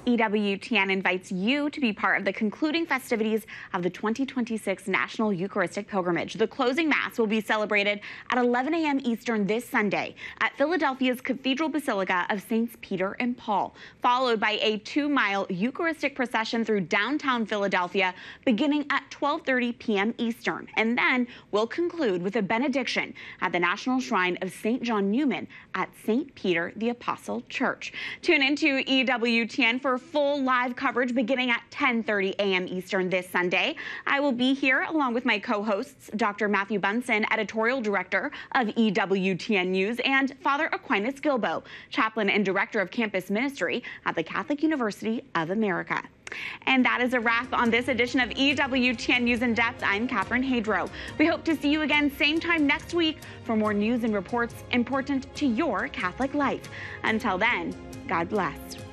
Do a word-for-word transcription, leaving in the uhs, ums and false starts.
E W T N invites you to be part of the concluding festivities of the twenty twenty-six National Eucharistic Pilgrimage. The closing Mass will be celebrated at eleven a m Eastern this Sunday at Philadelphia's Cathedral Basilica of Saints Peter and Paul, followed by a two-mile Eucharistic procession through downtown Philadelphia beginning at twelve thirty p m Eastern. And then we'll conclude with a benediction at the National Shrine of Saint John Neumann at Saint Peter the Apostle Church. Tune into E W T N for full live coverage beginning at ten thirty a m Eastern this Sunday. I will be here along with my co-hosts, Doctor Matthew Bunson, Editorial Director of E W T N News, and Father Aquinas Gilbo, Chaplain and Director of Campus Ministry at the Catholic University of America. And that is a wrap on this edition of E W T N News in Depth. I'm Catherine Hadro. We hope to see you again same time next week for more news and reports important to your Catholic life. Until then, God bless.